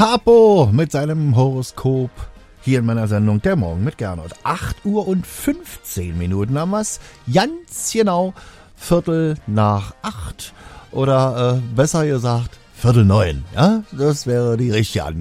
Harpo mit seinem Horoskop hier in meiner Sendung Der Morgen mit Gernot. 8:15 haben wir's. Ganz genau 7:45 oder besser gesagt 7:45. Ja, das wäre die richtige Angabe.